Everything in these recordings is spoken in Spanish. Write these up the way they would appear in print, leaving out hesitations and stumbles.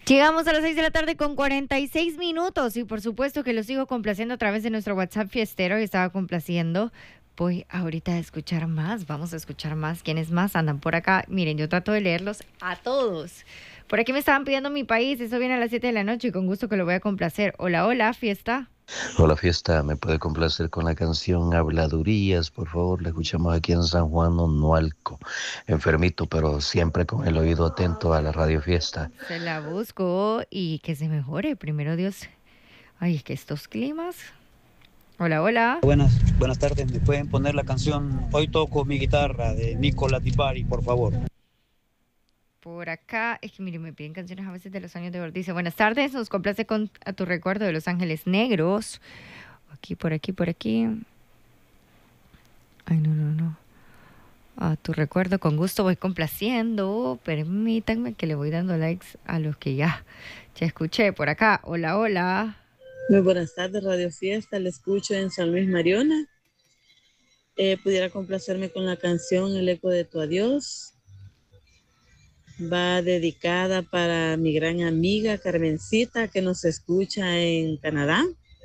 Llegamos a las 6 de la tarde con 46 minutos y por supuesto que lo sigo complaciendo a través de nuestro WhatsApp fiestero y estaba complaciendo. Voy ahorita a escuchar más, vamos a escuchar más. ¿Quiénes más andan por acá? Miren, yo trato de leerlos a todos. Por aquí me estaban pidiendo mi país, eso viene a las 7 de la noche y con gusto que lo voy a complacer. Hola, hola, fiesta. Hola fiesta, ¿me puede complacer con la canción Habladurías? Por favor, la escuchamos aquí en San Juan Onualco. Enfermito, pero siempre con el oído atento a la radio fiesta. Se la busco y que se mejore, primero Dios. Ay, es que estos climas. Hola, hola. Buenas tardes. ¿Me pueden poner la canción Hoy toco mi guitarra de Nicola Di Bari, por favor? Por acá, es que mire, me piden canciones a veces de los años de oro. Dice, buenas tardes, nos complace con a tu recuerdo de Los Ángeles Negros. Aquí, por aquí, por aquí. Ay, no, no, no. A tu recuerdo, con gusto voy complaciendo. Permítanme que le voy dando likes a los que ya escuché por acá. Hola, hola. Muy buenas tardes, Radio Fiesta. Le escucho en San Luis Mariona. Pudiera complacerme con la canción El eco de tu adiós. Va dedicada para mi gran amiga Carmencita, que nos escucha en Canadá.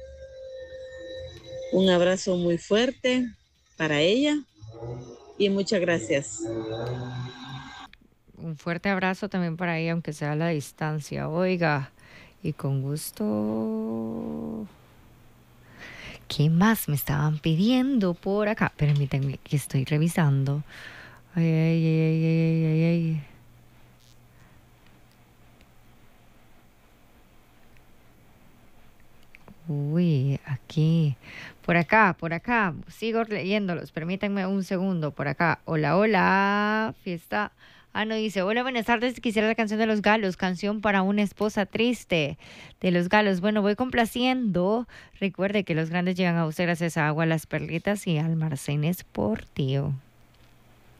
Un abrazo muy fuerte para ella y muchas gracias. Un fuerte abrazo también para ella, aunque sea a la distancia. Oiga, y con gusto. ¿Qué más me estaban pidiendo por acá? Permítanme que estoy revisando. Ay, ay, ay, ay, ay, ay, ay. Uy, aquí. Por acá. Sigo leyéndolos. Permítanme un segundo. Por acá. Hola, hola. Fiesta. Ah, no, dice, hola, buenas tardes. Quisiera la canción de Los Galos, canción para una esposa triste de Los Galos. Bueno, voy complaciendo. Recuerde que los grandes llegan a usted gracias a Agua Las Perlitas y Almacén Esportivo.